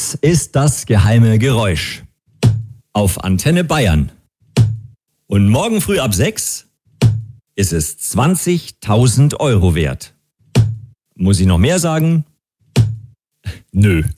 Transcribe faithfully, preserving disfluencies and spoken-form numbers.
Das ist das geheime Geräusch. Auf Antenne Bayern. Und morgen früh ab sechs ist es zwanzigtausend Euro wert. Muss ich noch mehr sagen? Nö.